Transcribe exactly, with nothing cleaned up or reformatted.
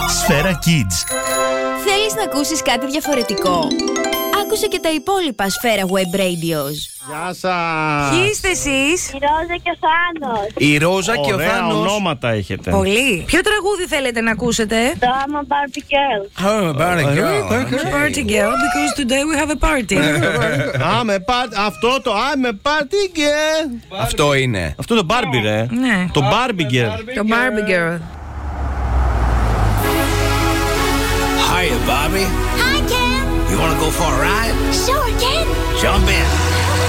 Σφαίρα Kids. Θέλεις να ακούσεις κάτι διαφορετικό? Άκουσε και τα υπόλοιπα Σφαίρα Web Radios. Γεια σας. Ποιοι είστε εσείς? Η Ρόζα και ο Θάνος. Η Ρόζα και ο Ωραία Θάνος. ονόματα έχετε. Πολύ. Ποιο τραγούδι θέλετε να ακούσετε? Το I'm a Barbie Girl. Oh, Barbie girl. Party girl, because today we have a party. I'm a part... Αυτό το I'm a party girl. Αυτό είναι. Αυτό το Barbie ρε. Ναι. Το Barbie girl. Το Barbie girl. Hiya, Bobby. Hi, Ken. You want to go for a ride? Sure, Ken. Jump in.